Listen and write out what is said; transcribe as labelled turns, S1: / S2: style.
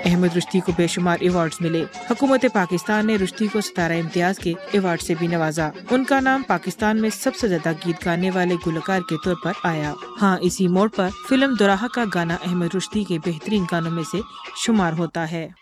S1: अहमद रुश्दी को बेशुमार अवार्ड्स मिले। हुकूमत पाकिस्तान ने रुश्दी को सितारा इम्तियाज के अवार्ड से भी नवाजा। उनका नाम पाकिस्तान में सबसे ज्यादा गीत गाने वाले गुलकार के तौर पर आया। हाँ, इसी मोड़ पर फिल्म दोराहा का गाना अहमद रुश्दी के बेहतरीन गानों में से शुमार होता है।